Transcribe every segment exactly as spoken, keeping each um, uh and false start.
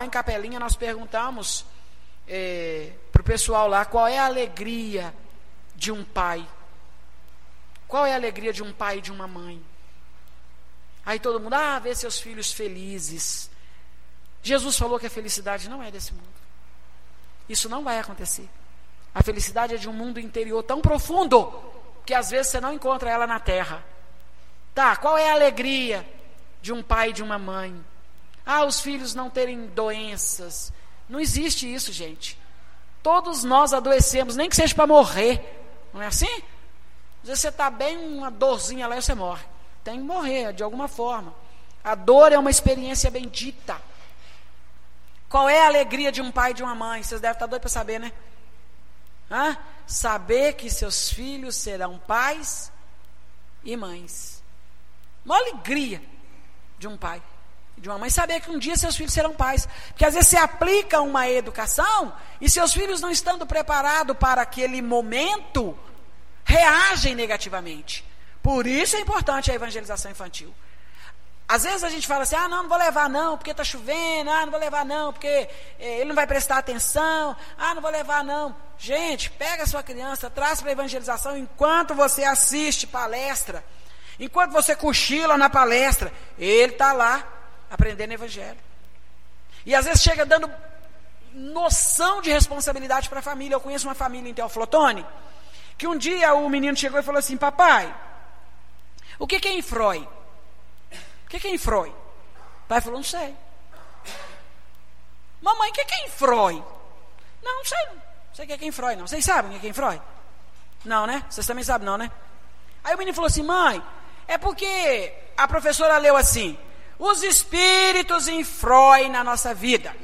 em Capelinha, nós perguntamos é, para o pessoal lá, qual é a alegria de um pai? Qual é a alegria de um pai e de uma mãe? Aí todo mundo, ah, ver seus filhos felizes. Jesus falou que a felicidade não é desse mundo. Isso não vai acontecer. A felicidade é de um mundo interior tão profundo que às vezes você não encontra ela na terra. Tá, qual é a alegria de um pai e de uma mãe? Ah, os filhos não terem doenças. Não existe isso, gente. Todos nós adoecemos, nem que seja para morrer. Não é assim? Às vezes você está bem, uma dorzinha lá e você morre. Tem que morrer, de alguma forma. A dor é uma experiência bendita. Qual é a alegria de um pai e de uma mãe? Vocês devem estar doidos para saber, né? Hã? Saber que seus filhos serão pais e mães. Uma alegria de um pai e de uma mãe saber que um dia seus filhos serão pais. Porque às vezes você aplica uma educação e seus filhos, não estando preparados para aquele momento, reagem negativamente. Por isso é importante a evangelização infantil. Às vezes a gente fala assim, ah, não, não vou levar não, porque está chovendo, ah, não vou levar não, porque eh, ele não vai prestar atenção, ah, não vou levar não. Gente, pega a sua criança, traz para a evangelização enquanto você assiste palestra, enquanto você cochila na palestra, ele está lá aprendendo evangelho. E às vezes chega dando noção de responsabilidade para a família. Eu conheço uma família em Teoflotone, que um dia o menino chegou e falou assim, papai, o que, que é infrói? O que, que é infrói? O pai falou, não sei. Mamãe, o que, que é infrói? Não, não sei. Não sei o que é infrói, não. Vocês sabem o que é infrói? Não, né? Vocês também sabem, não, né? Aí o menino falou assim, mãe, é porque a professora leu assim, os espíritos influem na nossa vida.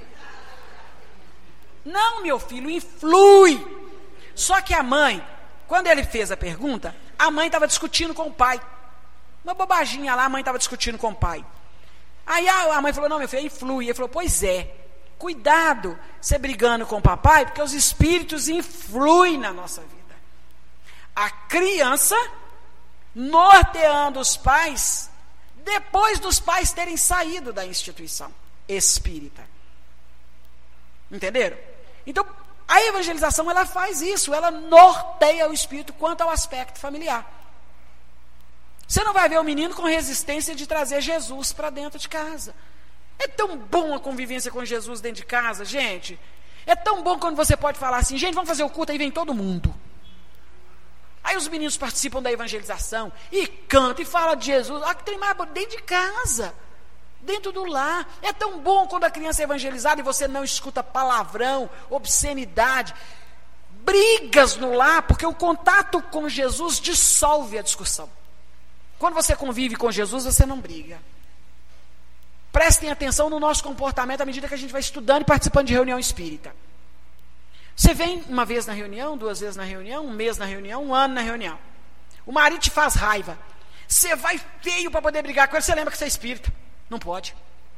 Não, meu filho, influi. Só que a mãe, quando ele fez a pergunta, a mãe estava discutindo com o pai. Uma bobaginha lá, a mãe estava discutindo com o pai. Aí a, a mãe falou, não, meu filho, influi. Ele falou, pois é, cuidado você brigando com o papai, porque os espíritos influem na nossa vida. A criança norteando os pais, depois dos pais terem saído da instituição espírita. Entenderam? Então, a evangelização, ela faz isso, ela norteia o espírito quanto ao aspecto familiar. Você não vai ver o menino com resistência de trazer Jesus para dentro de casa. É tão bom a convivência com Jesus dentro de casa, gente. É tão bom quando você pode falar assim, gente, vamos fazer o culto, aí vem todo mundo. Aí os meninos participam da evangelização e cantam e falam de Jesus. Ah, que tem mais dentro de casa, dentro do lar. É tão bom quando a criança é evangelizada e você não escuta palavrão, obscenidade, brigas no lar, porque o contato com Jesus dissolve a discussão. Quando você convive com Jesus, você não briga. Prestem atenção no nosso comportamento à medida que a gente vai estudando e participando de reunião espírita. Você vem uma vez na reunião, duas vezes na reunião, um mês na reunião, um ano na reunião. O marido te faz raiva. Você vai feio para poder brigar com ele, você lembra que você é espírita. Não pode.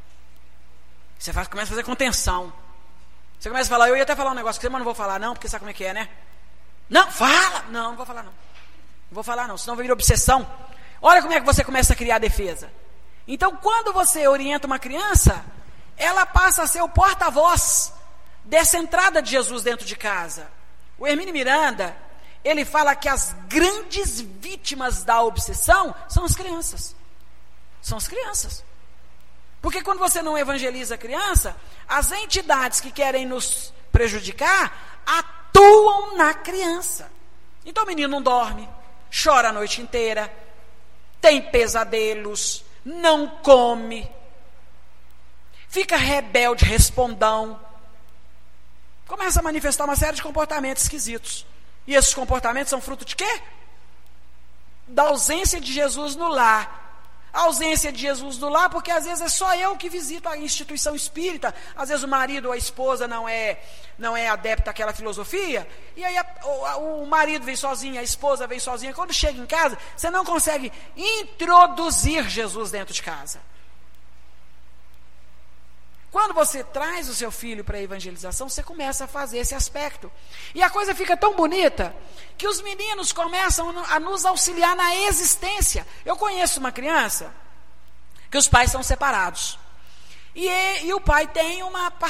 Você faz, começa a fazer contenção. Você começa a falar, eu ia até falar um negócio que você, mas não vou falar não, porque sabe como é que é, né? Não, fala! Não, não vou falar não. Não vou falar não, senão vai vir obsessão. Olha como é que você começa a criar defesa. Então, quando você orienta uma criança, ela passa a ser o porta-voz dessa entrada de Jesus dentro de casa. O Hermínio Miranda, ele fala que as grandes vítimas da obsessão são as crianças. São as crianças. Porque quando você não evangeliza a criança, as entidades que querem nos prejudicar atuam na criança. Então o menino não dorme, chora a noite inteira, tem pesadelos, não come, fica rebelde, respondão, começa a manifestar uma série de comportamentos esquisitos. E esses comportamentos são fruto de quê? Da ausência de Jesus no lar. A ausência de Jesus no lar, porque às vezes é só eu que visito a instituição espírita, às vezes o marido ou a esposa não é, não é adepto àquela filosofia, e aí a, o, o marido vem sozinho, a esposa vem sozinha. Quando chega em casa, você não consegue introduzir Jesus dentro de casa. Quando você traz o seu filho para a evangelização, você começa a fazer esse aspecto. E a coisa fica tão bonita, que os meninos começam a nos auxiliar na existência. Eu conheço uma criança, que os pais são separados. E, e o pai tem uma